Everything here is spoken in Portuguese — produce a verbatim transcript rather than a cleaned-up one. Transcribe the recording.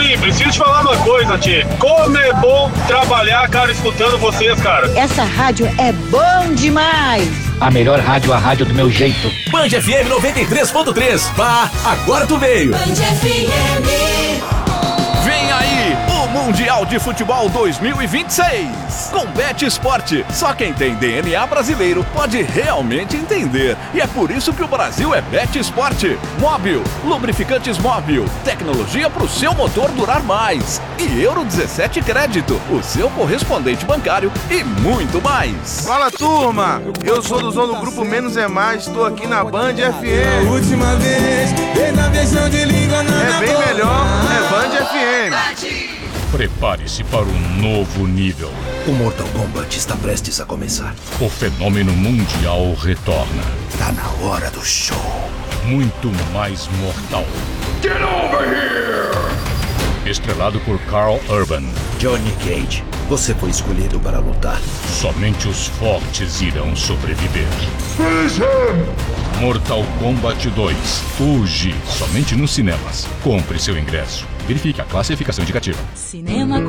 Aqui, preciso te falar uma coisa, Tchê. Como é bom trabalhar, cara, escutando vocês, cara. Essa rádio é bom demais. A melhor rádio, a rádio do meu jeito. Band F M noventa e três ponto três. Pá, agora tu veio. Band F M. Vem aí o Mundial de Futebol dois mil e vinte e seis. Com Bet Esporte. Só quem tem D N A brasileiro pode realmente entender. E é por isso que o Brasil é Bet Esporte. Móbil, lubrificantes Móbil, tecnologia para o seu motor durar mais. E Euro dezessete Crédito, o seu correspondente bancário e muito mais. Fala, turma! Eu sou do Zona do Grupo Menos é Mais, estou aqui na Band F M. A última vez, vez na versão de língua na É bem melhor, é Band F M. Prepare-se para um novo nível. O Mortal Kombat está prestes a começar. O fenômeno mundial retorna. Tá na hora do show. Muito mais mortal. Get over here! Estrelado por Carl Urban. Johnny Cage, você foi escolhido para lutar. Somente os fortes irão sobreviver. Mortal Kombat dois. Hoje, somente nos cinemas. Compre seu ingresso. Verifique a classificação indicativa. Cinema